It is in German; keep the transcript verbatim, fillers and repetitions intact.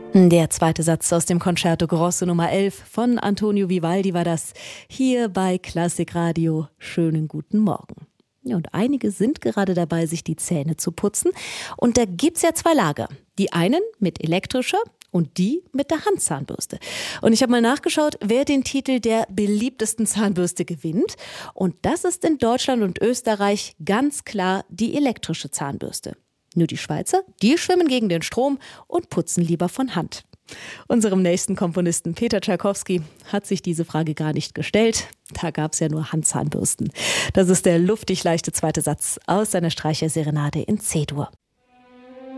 Der zweite Satz aus dem Concerto Grosso Nummer elf von Antonio Vivaldi war das hier bei Klassik Radio. Schönen guten Morgen. Ja, und einige sind gerade dabei, sich die Zähne zu putzen. Und da gibt's ja zwei Lager. Die einen mit elektrischer und die mit der Handzahnbürste. Und ich habe mal nachgeschaut, wer den Titel der beliebtesten Zahnbürste gewinnt. Und das ist in Deutschland und Österreich ganz klar die elektrische Zahnbürste. Nur die Schweizer, die schwimmen gegen den Strom und putzen lieber von Hand. Unserem nächsten Komponisten Peter Tschaikowski hat sich diese Frage gar nicht gestellt. Da gab es ja nur Handzahnbürsten. Das ist der luftig leichte zweite Satz aus seiner Streicherserenade in C-Dur.